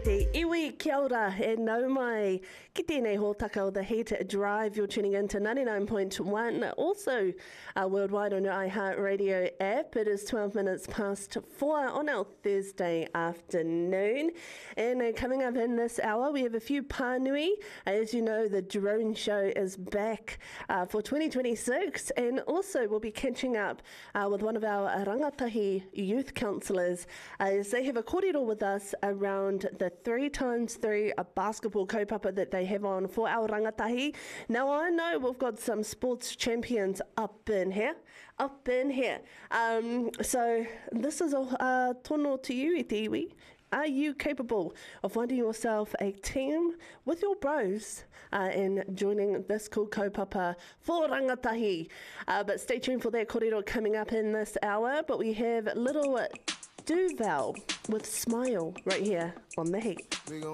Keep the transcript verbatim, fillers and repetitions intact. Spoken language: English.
te iwi, kia ora, e nau mai. Ki tēnei hōtaka o The Heat Drive. You're tuning in to ninety-nine point one, also uh, worldwide on your iHeartRadio app. It is twelve minutes past four on our Thursday afternoon. And uh, coming up in this hour, we have a few pānui. As you know, the drone show is back uh, for twenty twenty-six. And also, we'll be catching up uh, with one of our rangatahi youth counsellors as they have a kōrero with us around the three times three a basketball kaupapa that they have on for our rangatahi. Now, I know we've got some sports champions up in here, up in here. Um, so this is a uh, tono to you, e te iwi. Are you capable of finding yourself a team with your bros uh, and joining this cool kaupapa for rangatahi? Uh, but stay tuned for that kōrero coming up in this hour. But we have little Duval with Smile right here on The Heat.